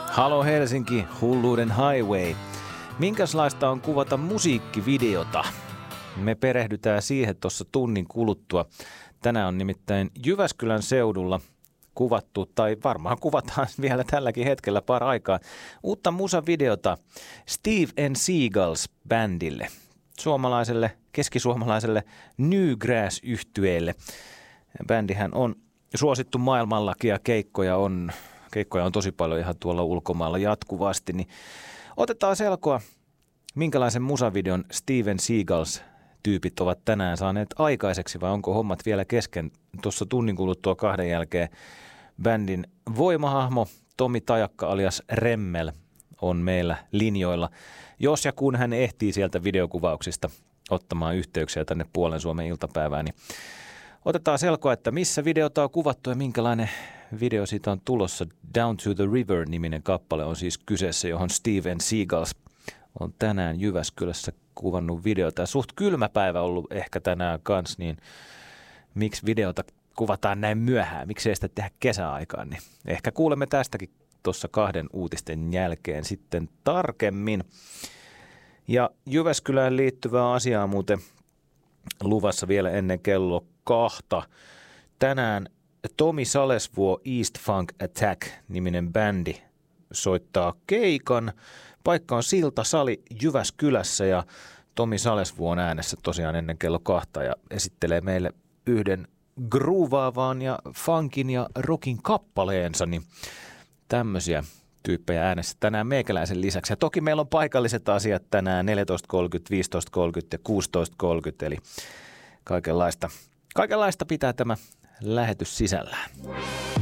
Halo Helsinki, hulluuden highway. Minkälaista on kuvata musiikkivideota? Me perehdytään siihen tuossa tunnin kuluttua. Tänään on nimittäin Jyväskylän seudulla kuvattu, tai varmaan kuvataan vielä tälläkin hetkellä paraikaa, uutta musavideota Steve and Seagulls bändille, keskisuomalaiselle Newgrass-yhtyeelle. Bändihän on suosittu maailmallakin ja keikkoja on tosi paljon ihan tuolla ulkomailla jatkuvasti, niin otetaan selkoa, minkälaisen musavideon Steven Seagulls-tyypit ovat tänään saaneet aikaiseksi, vai onko hommat vielä kesken? Tuossa tunnin kuluttua 2 jälkeen bändin voimahahmo Tomi Tajakka alias Remmel on meillä linjoilla, jos ja kun hän ehtii sieltä videokuvauksista ottamaan yhteyksiä tänne Puolen Suomen iltapäivään, niin otetaan selkoa, että missä videota on kuvattu ja minkälainen video siitä on tulossa. Down to the River-niminen kappale on siis kyseessä, johon Steven Seagulls on tänään Jyväskylässä kuvannut videota. Ja suht kylmä päivä ollut ehkä tänään kanssa, niin miksi videota kuvataan näin myöhään? Miksi ei sitä tehdä kesäaikaan? Niin ehkä kuulemme tästäkin tuossa 2 uutisten jälkeen sitten tarkemmin. Ja Jyväskylään liittyvää asiaa muuten luvassa vielä ennen kello 2. Tänään Tomi Salesvuo East Funk Attack-niminen bändi soittaa keikan. Paikka on Siltasali Jyväskylässä ja Tomi Salesvuo on äänessä tosiaan ennen kello 2 ja esittelee meille yhden groovaavan ja funkin ja rockin kappaleensa, niin tämmöisiä tyyppejä äänessä tänään meikäläisen lisäksi. Ja toki meillä on paikalliset asiat tänään 14.30, 15.30 ja 16.30, eli kaikenlaista pitää tämä lähetys sisällään.